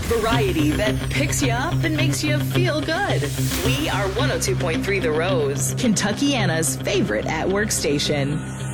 Variety that picks you up and makes you feel good. We are 102.3 The Rose, Kentuckiana's favorite at-work station.